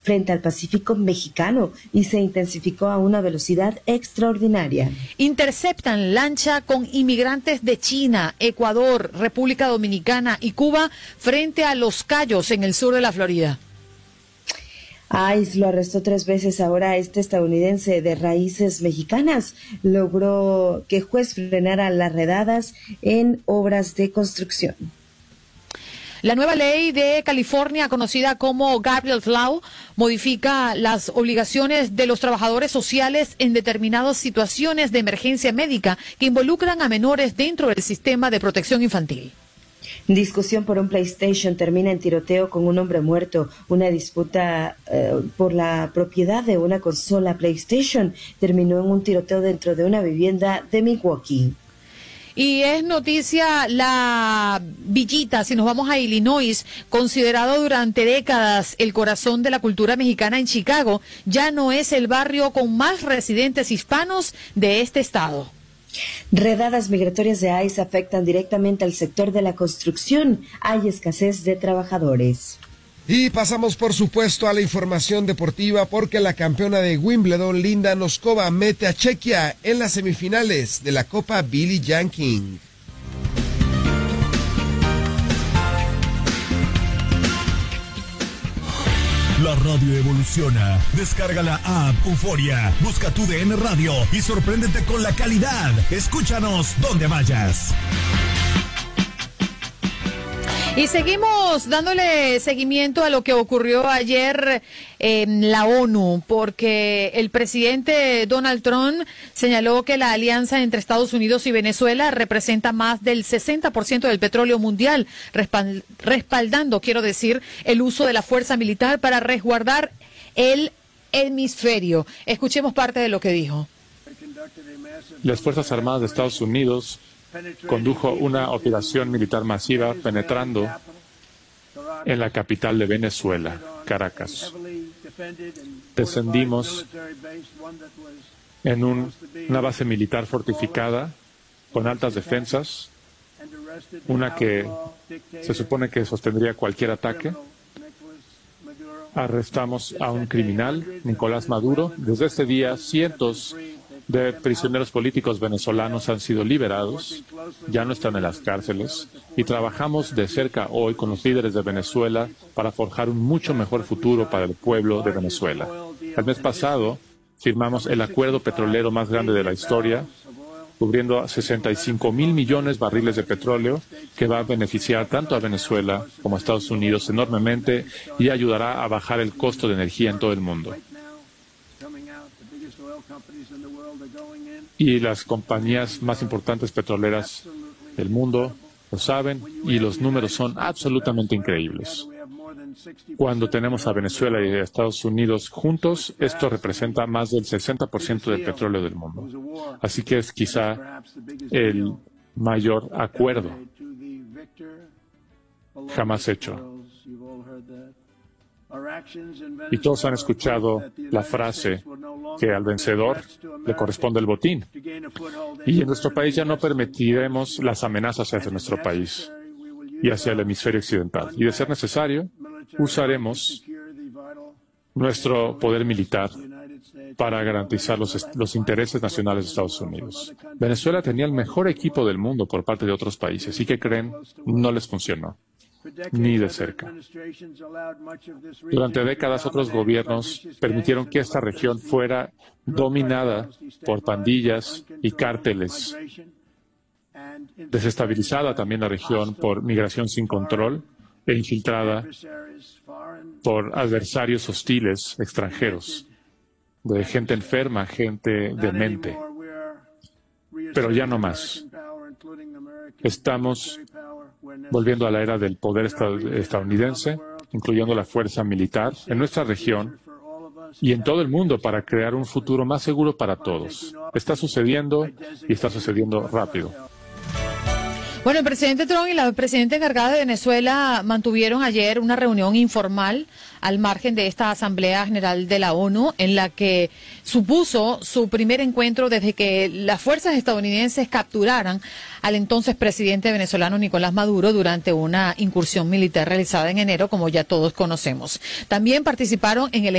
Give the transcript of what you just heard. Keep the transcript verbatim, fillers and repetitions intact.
frente al Pacífico mexicano y se intensificó a una velocidad extraordinaria. Interceptan lancha con inmigrantes de China, Ecuador, República Dominicana y Cuba frente a Los Cayos en el sur de la Florida. ICE lo arrestó tres veces. Ahora este estadounidense de raíces mexicanas logró que el juez frenara las redadas en obras de construcción. La nueva ley de California, conocida como Gabriel's Law, modifica las obligaciones de los trabajadores sociales en determinadas situaciones de emergencia médica que involucran a menores dentro del sistema de protección infantil. Discusión por un PlayStation termina en tiroteo con un hombre muerto. Una disputa eh, por la propiedad de una consola PlayStation terminó en un tiroteo dentro de una vivienda de Milwaukee. Y es noticia la Villita, si nos vamos a Illinois, considerado durante décadas el corazón de la cultura mexicana en Chicago, ya no es el barrio con más residentes hispanos de este estado. Redadas migratorias de ICE afectan directamente al sector de la construcción. Hay escasez de trabajadores. Y pasamos, por supuesto, a la información deportiva porque la campeona de Wimbledon, Linda Noskova, mete a Chequia en las semifinales de la Copa Billie Jean King. La radio evoluciona. Descarga la app Euforia, busca tu D N Radio y sorpréndete con la calidad. Escúchanos donde vayas. Y seguimos dándole seguimiento a lo que ocurrió ayer en la ONU, porque el presidente Donald Trump señaló que la alianza entre Estados Unidos y Venezuela representa más del sesenta por ciento del petróleo mundial, respaldando, quiero decir, el uso de la fuerza militar para resguardar el hemisferio. Escuchemos parte de lo que dijo. Las Fuerzas Armadas de Estados Unidos condujo una operación militar masiva penetrando en la capital de Venezuela, Caracas. Descendimos en un, una base militar fortificada con altas defensas, una que se supone que sostendría cualquier ataque. Arrestamos a un criminal, Nicolás Maduro. Desde este día, cientos de prisioneros políticos venezolanos han sido liberados, ya no están en las cárceles, y trabajamos de cerca hoy con los líderes de Venezuela para forjar un mucho mejor futuro para el pueblo de Venezuela. El mes pasado firmamos el acuerdo petrolero más grande de la historia, cubriendo a sesenta y cinco mil millones de barriles de petróleo, que va a beneficiar tanto a Venezuela como a Estados Unidos enormemente y ayudará a bajar el costo de energía en todo el mundo. Y las compañías más importantes petroleras del mundo lo saben y los números son absolutamente increíbles. Cuando tenemos a Venezuela y a Estados Unidos juntos, esto representa más del sesenta por ciento del petróleo del mundo. Así que es quizá el mayor acuerdo jamás hecho. Y todos han escuchado la frase que al vencedor le corresponde el botín. Y en nuestro país ya no permitiremos las amenazas hacia nuestro país y hacia el hemisferio occidental. Y de ser necesario, usaremos nuestro poder militar para garantizar los, los intereses nacionales de Estados Unidos. Venezuela tenía el mejor equipo del mundo por parte de otros países. ¿Y qué creen? No les funcionó. Ni de cerca. Durante décadas otros gobiernos permitieron que esta región fuera dominada por pandillas y cárteles, desestabilizada también la región por migración sin control e infiltrada por adversarios hostiles extranjeros, de gente enferma, gente demente. Pero ya no más. Estamos volviendo a la era del poder estadounidense, incluyendo la fuerza militar en nuestra región y en todo el mundo para crear un futuro más seguro para todos. Está sucediendo y está sucediendo rápido. Bueno, el presidente Trump y la presidenta encargada de Venezuela mantuvieron ayer una reunión informal al margen de esta Asamblea General de la ONU, en la que supuso su primer encuentro desde que las fuerzas estadounidenses capturaran al entonces presidente venezolano Nicolás Maduro durante una incursión militar realizada en enero, como ya todos conocemos. También participaron en el